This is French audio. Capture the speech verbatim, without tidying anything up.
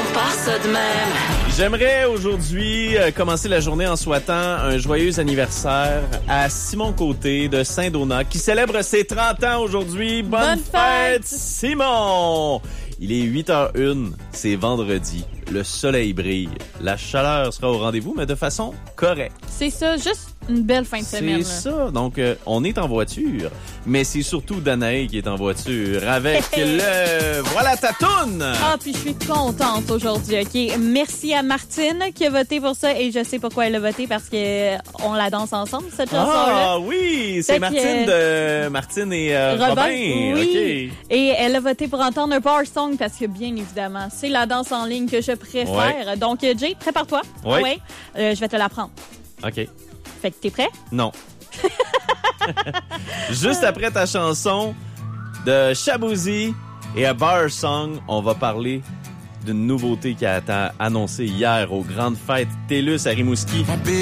part ça de même. J'aimerais aujourd'hui euh, commencer la journée en souhaitant un joyeux anniversaire à Simon Côté de Saint-Donat qui célèbre ses trente ans aujourd'hui. Bonne, Bonne fête, fête, Simon! Il est huit heures une, c'est vendredi. Le soleil brille. La chaleur sera au rendez-vous, mais de façon correcte. C'est ça, juste une belle fin de semaine. C'est ça. Donc, euh, on est en voiture, mais c'est surtout Danae qui est en voiture avec le... Voilà ta toune! Ah, puis je suis contente aujourd'hui, OK? Merci à Martine qui a voté pour ça et je sais pourquoi elle a voté parce que on la danse ensemble, cette chanson-là. Ah oui, c'est Fait Martine que, de Martine et euh, Robin, Robin. oui. OK. Et elle a voté pour entendre un power song parce que, bien évidemment, c'est la danse en ligne que je préfère. Ouais. Donc, euh, Jay, prépare-toi. Ouais. Ah ouais. Euh, je vais te l'apprendre. OK. Fait que t'es prêt? Non. Juste après ta chanson de Shaboozey et A Bar Song, on va parler d'une nouveauté qui a été annoncée hier aux grandes fêtes TELUS à Rimouski.